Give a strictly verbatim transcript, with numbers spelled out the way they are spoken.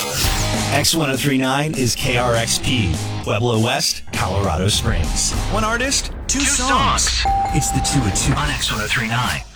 X ten thirty-nine is K R X P, Pueblo West, Colorado Springs. One artist, two, Two songs. songs. It's the two of two On X ten thirty-nine.